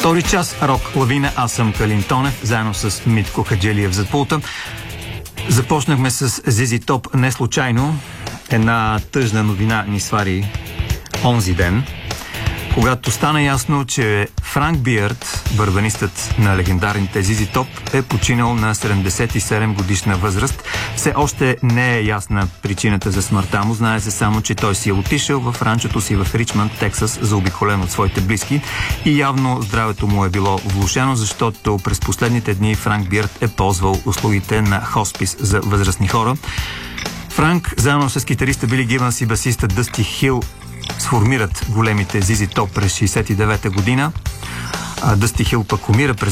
Втори час Рок лавина. Аз съм Калин Тонев, заедно с Митко Хаджелиев зад пулта. Започнахме с ZZ Top не случайно. Една тъжна новина ни свари онзи ден, когато стана ясно, че Франк Биърд, барабанистът на легендарните ZZ Top, е починал на 77 годишна възраст. Все още не е ясна причината за смъртта му. Знае се само, че той си е отишъл в ранчото си в Ричмънд, Тексас, заобиколен от своите близки, и явно здравето му е било влошено, защото през последните дни Франк Биърд е ползвал услугите на хоспис за възрастни хора. Франк, заедно с китариста Били Гибънс и басиста Дъсти Хил, сформират големите ZZ Top през 69-та година. Дъсти Хил пък умира през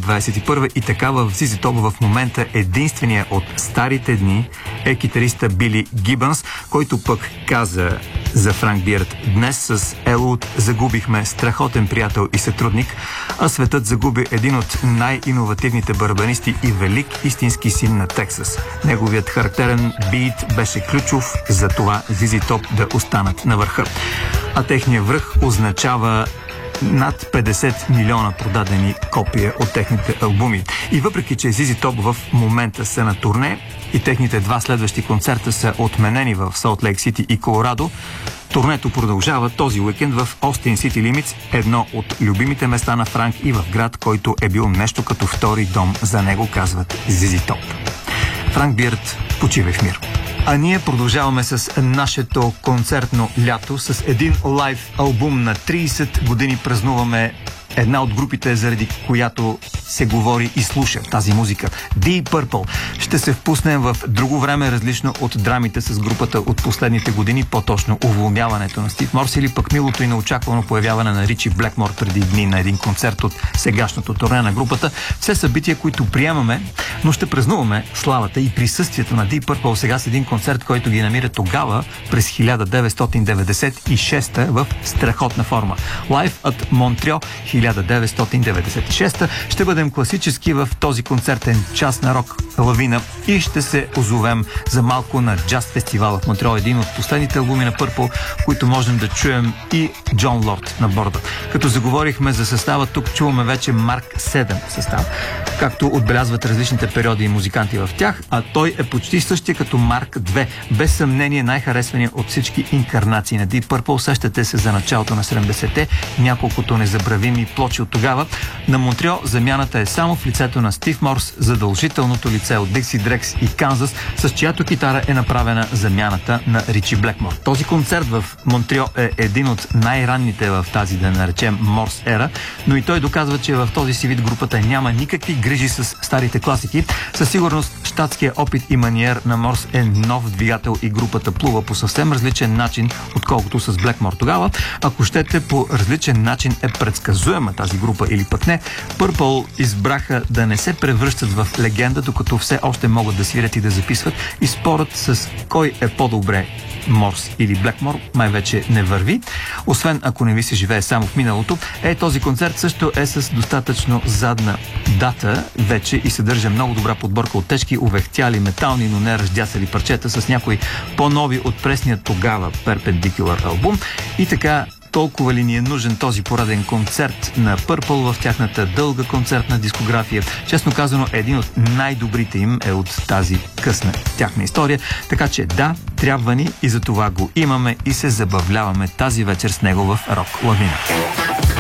2021 и така в ZZ Top в момента единствения от старите дни е китариста Били Гибънс, който пък каза за Франк Биърд: днес с Елуд загубихме страхотен приятел и сътрудник, а светът загуби един от най-иновативните барабанисти и велик истински син на Тексас. Неговият характерен бит беше ключов за това ZZ Top да останат на върха. А техният връх означава над 50 милиона продадени копия от техните албуми. И въпреки, че ZZ Top в момента са на турне и техните два следващи концерта са отменени в Солт Лейк Сити и Колорадо, турнето продължава този уикенд в Остин Сити Лимитс, едно от любимите места на Франк и в град, който е бил нещо като втори дом за него, казват ZZ Top. Франк Биърд, почивай в мир. А ние продължаваме с нашето концертно лято с един лайв албум. На 30 години празнуваме една от групите, заради която се говори и слуша тази музика. Deep Purple. Ще се впуснем в друго време, различно от драмите с групата от последните години, по-точно уволняването на Стив Морс или пък милото и неочаквано появяване на Ричи Блекмор преди дни на един концерт от сегашното турне на групата. Все събития, които приемаме, но ще празнуваме славата и присъствието на Deep Purple сега с един концерт, който ги намира тогава, през 1996 в страхотна форма. Live at Montreal 1996. Ще бъдем класически в този концертен час на Рок лавина и ще се озовем за малко на джаз фестивала в Монтреал, един от последните албуми на Purple, които можем да чуем и Джон Лорд на борда. Като заговорихме за състава, тук чуваме вече Марк 7 състав, както отбелязват различните периоди и музиканти в тях, а той е почти същия като Марк 2. Без съмнение най-харесвания от всички инкарнации на Deep Purple. Сещате се за началото на 70-те, няколкото незабравими плочи от тогава. На Монтреал замяната е само в лицето на Стив Морс, задължителното лице от Дикси Дрекс и Канзас, с чиято китара е направена замяната на Ричи Блекмор. Този концерт в Монтреал е един от най-ранните в тази, да наречем, Морс ера, но и той доказва, че в този си вид групата няма никакви грижи с старите класики. Със сигурност щатския опит и маниер на Морс е нов двигател и групата плува по съвсем различен начин, отколкото с Блекмор тогава. Ако щете, по различен начин е предсказуема тази група или пък не. Purple избраха да не се превръщат в легенда, докато все още могат да свирят и да записват, и спорът с кой е по-добре, Морс или Блекмор, май вече не върви. Освен ако не ви се живее само в миналото. Този концерт също е с достатъчно задна дата вече и съдържа много добра подборка от тежки, увехтяли, метални, но не ръждясали парчета с някои по-нови от пресния тогава Perpendicular албум. И така, толкова ли ни е нужен този пореден концерт на Purple в тяхната дълга концертна дискография? Честно казано, един от най-добрите им е от тази късна тяхна история. Така че да, трябва ни и за това го имаме и се забавляваме тази вечер с него в Рок лавина.